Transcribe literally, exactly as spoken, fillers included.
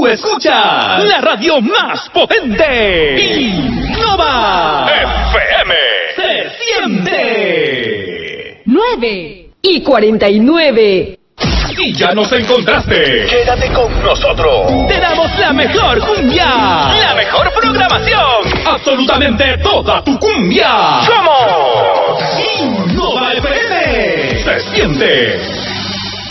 Tú escuchas la radio más potente. Innova F M. Se siente. nueve y cuarenta y nueve. Y ya nos encontraste. Quédate con nosotros. Te damos la mejor cumbia. La mejor programación. Absolutamente toda tu cumbia. Somos Innova F M. Se siente.